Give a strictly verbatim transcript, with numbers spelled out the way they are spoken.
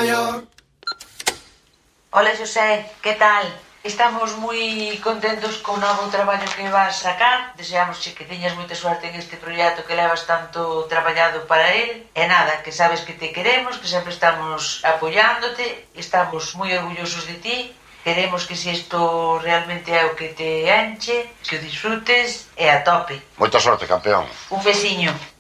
York. Hola, José, que tal? Estamos moi contentos co novo traballo que vas sacar. Deseamos que teñas moita suerte en este proxecto que levas tanto traballado para el. E nada, que sabes que te queremos, que sempre estamos apoiándote, estamos moi orgullosos de ti. Queremos que se isto realmente é o que te enche, que o disfrutes e a tope. Moita sorte, campeón. Un besiño.